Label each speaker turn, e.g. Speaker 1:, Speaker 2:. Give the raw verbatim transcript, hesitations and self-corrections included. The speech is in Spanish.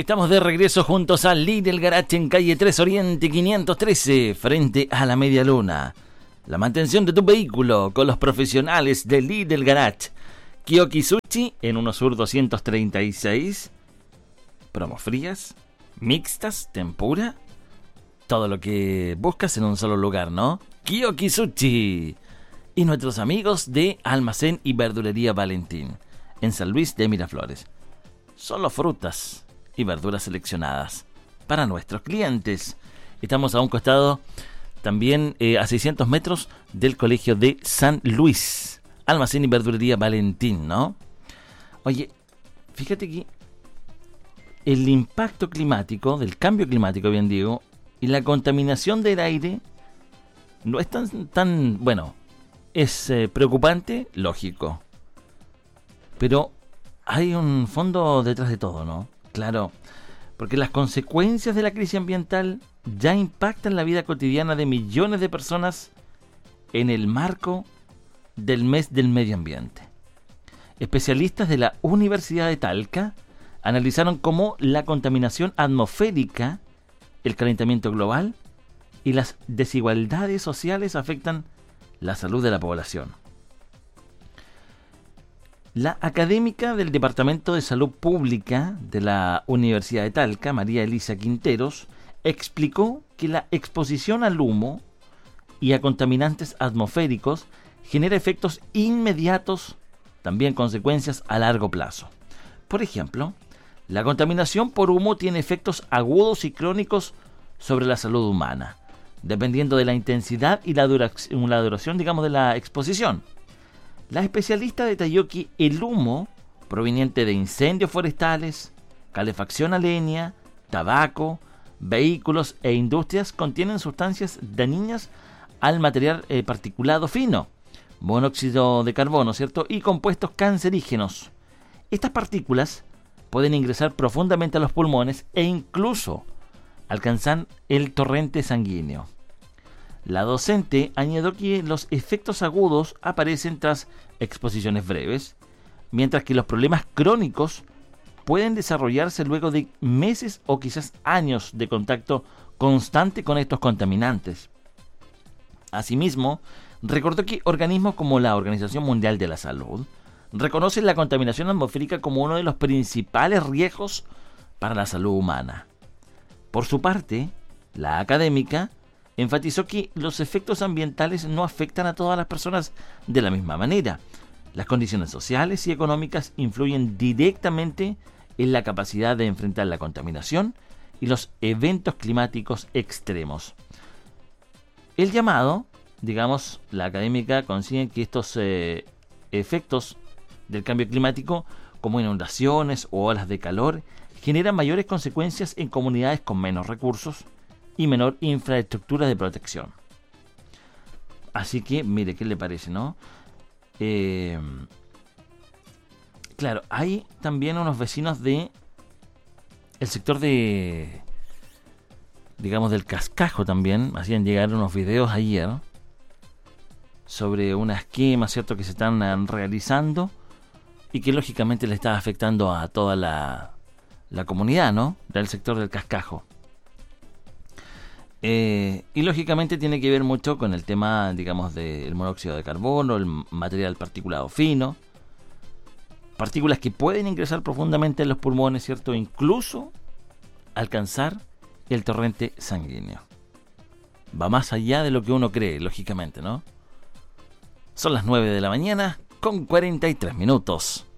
Speaker 1: Estamos de regreso juntos a Lidl Garage en calle tres Oriente quinientos trece, frente a la Media Luna. La mantención de tu vehículo con los profesionales de Lidl Garage. Kiyoki Sushi en Uno Sur doscientos treinta y seis. Promos frías, mixtas, tempura. Todo lo que buscas en un solo lugar, ¿no? Kiyoki Sushi. Y nuestros amigos de Almacén y Verdulería Valentín, en San Luis de Miraflores. Solo frutas y verduras seleccionadas para nuestros clientes. Estamos a un costado, también eh, a seiscientos metros del Colegio de San Luis. Almacén y Verdulería Valentín, ¿no? Oye, fíjate que el impacto climático, del cambio climático, bien digo, y la contaminación del aire no es tan, tan bueno, es eh, preocupante, lógico. Pero hay un fondo detrás de todo, ¿no? Claro, porque las consecuencias de la crisis ambiental ya impactan la vida cotidiana de millones de personas en el marco del mes del medio ambiente. Especialistas de la Universidad de Talca analizaron cómo la contaminación atmosférica, el calentamiento global y las desigualdades sociales afectan la salud de la población. La académica del Departamento de Salud Pública de la Universidad de Talca, María Elisa Quinteros, explicó que la exposición al humo y a contaminantes atmosféricos genera efectos inmediatos, también consecuencias a largo plazo. Por ejemplo, la contaminación por humo tiene efectos agudos y crónicos sobre la salud humana, dependiendo de la intensidad y la duración, la duración, digamos, de la exposición. La especialista detalló que el humo proveniente de incendios forestales, calefacción a leña, tabaco, vehículos e industrias contienen sustancias dañinas al material eh, particulado fino, monóxido de carbono, ¿cierto? Y compuestos cancerígenos. Estas partículas pueden ingresar profundamente a los pulmones e incluso alcanzar el torrente sanguíneo. La docente añadió que los efectos agudos aparecen tras exposiciones breves, mientras que los problemas crónicos pueden desarrollarse luego de meses o quizás años de contacto constante con estos contaminantes. Asimismo, recordó que organismos como la Organización Mundial de la Salud reconocen la contaminación atmosférica como uno de los principales riesgos para la salud humana. Por su parte, la académica enfatizó que los efectos ambientales no afectan a todas las personas de la misma manera. Las condiciones sociales y económicas influyen directamente en la capacidad de enfrentar la contaminación y los eventos climáticos extremos. El llamado, digamos, la académica consigue que estos eh, efectos del cambio climático, como inundaciones o olas de calor, generan mayores consecuencias en comunidades con menos recursos y menor infraestructura de protección. Así que, mire, ¿qué le parece, no? Eh, claro, hay también unos vecinos de el sector de, digamos, del Cascajo también, hacían llegar unos videos ayer sobre una esquema, ¿cierto?, que se están realizando y que lógicamente le está afectando a toda la, la comunidad, ¿no?, del sector del Cascajo. Eh, y lógicamente tiene que ver mucho con el tema, digamos, del monóxido de carbono, el material particulado fino, partículas que pueden ingresar profundamente en los pulmones, ¿cierto? Incluso alcanzar el torrente sanguíneo. Va más allá de lo que uno cree, lógicamente, ¿no? Son las nueve de la mañana con cuarenta y tres minutos.